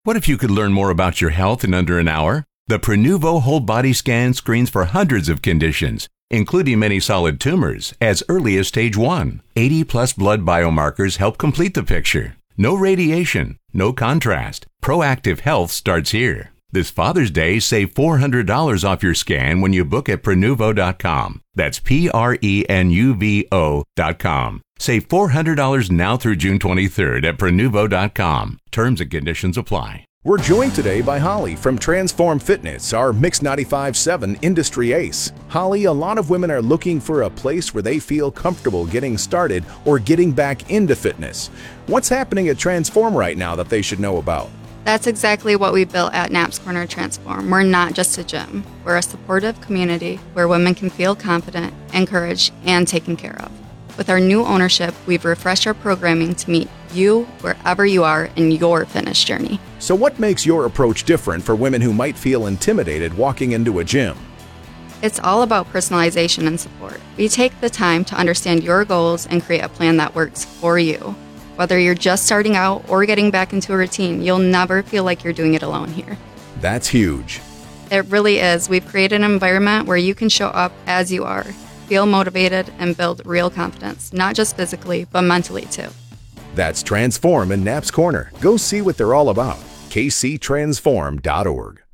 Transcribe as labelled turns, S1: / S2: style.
S1: What if you could learn more about your health in under an hour? The Prenuvo Whole Body Scan screens for hundreds of conditions, including many solid tumors, as early as stage 1. 80-plus blood biomarkers help complete the picture. No radiation, no contrast. Proactive health starts here. This Father's Day, save $400 off your scan when you book at Prenuvo.com. That's Prenuvo.com. Save $400 now through June 23rd at Prenuvo.com. Terms and conditions apply.
S2: We're joined today by Holly from Transform Fitness, our Mix 95.7 industry ace. Holly, a lot of women are looking for a place where they feel comfortable getting started or getting back into fitness. What's happening at Transform right now that they should know about?
S3: That's exactly what we built at Knapp's Corner Transform. We're not just a gym. We're a supportive community where women can feel confident, encouraged, and taken care of. With our new ownership, we've refreshed our programming to meet you wherever you are in your fitness journey.
S2: So what makes your approach different for women who might feel intimidated walking into a gym?
S3: It's all about personalization and support. We take the time to understand your goals and create a plan that works for you. Whether you're just starting out or getting back into a routine, you'll never feel like you're doing it alone here.
S2: That's huge.
S3: It really is. We've created an environment where you can show up as you are, feel motivated, and build real confidence, not just physically, but mentally too.
S2: That's Transform in Knapp's Corner. Go see what they're all about. kctransform.org.